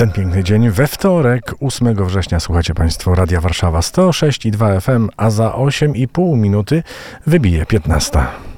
Ten piękny dzień we wtorek, 8 września, słuchacie Państwo Radia Warszawa 106,2 FM, a za 8,5 minuty wybije 15.